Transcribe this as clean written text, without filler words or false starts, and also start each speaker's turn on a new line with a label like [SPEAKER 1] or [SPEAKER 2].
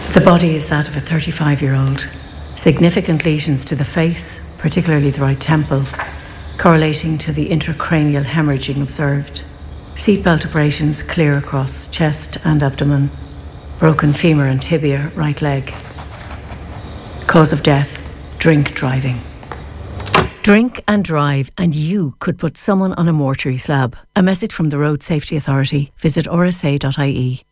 [SPEAKER 1] The body is that of a 35-year-old. Significant lesions to the face, particularly the right temple, correlating to the intracranial hemorrhaging observed. Seatbelt abrasions clear across chest and abdomen. Broken femur and tibia, right leg. Cause of death, drink driving. Drink and drive, and you could put someone on a mortuary slab. A message from the Road Safety Authority. Visit rsa.ie.